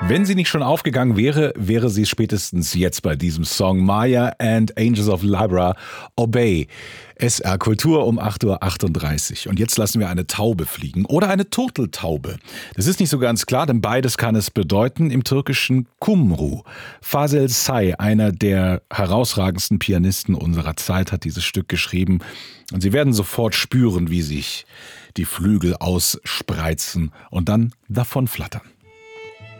Wenn sie nicht schon aufgegangen wäre, wäre sie spätestens jetzt bei diesem Song Maya and Angels of Libra, Obey. SR Kultur um 8:38 Uhr. Und jetzt lassen wir eine Taube fliegen oder eine Turteltaube. Das ist nicht so ganz klar, denn beides kann es bedeuten im türkischen Kumru. Fazel Say, einer der herausragendsten Pianisten unserer Zeit, hat dieses Stück geschrieben. Und Sie werden sofort spüren, wie sich die Flügel ausspreizen und dann davonflattern.